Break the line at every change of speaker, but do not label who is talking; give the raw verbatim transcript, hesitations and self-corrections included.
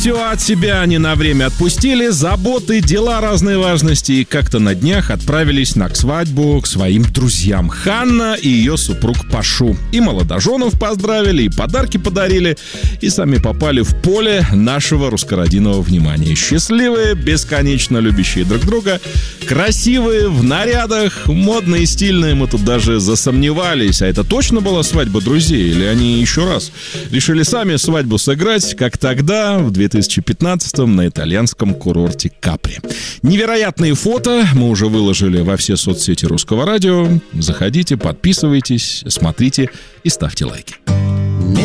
все от себя они на время отпустили, заботы, дела разной важности, и как-то на днях отправились на свадьбу к своим друзьям. Ханна и ее супруг Пашу. И молодоженов поздравили, и подарки подарили, и сами попали в поле нашего русскородинного внимания. Счастливые, бесконечно любящие друг друга, красивые, в нарядах, модные и стильные. Мы тут даже засомневались, а это точно была свадьба друзей, или они еще раз решили сами свадьбу сыграть, как тогда, в две тысячи пятнадцатом, на итальянском курорте Капри. Невероятные фото мы уже выложили во все соцсети Русского радио. Заходите, подписывайтесь, смотрите и ставьте лайки.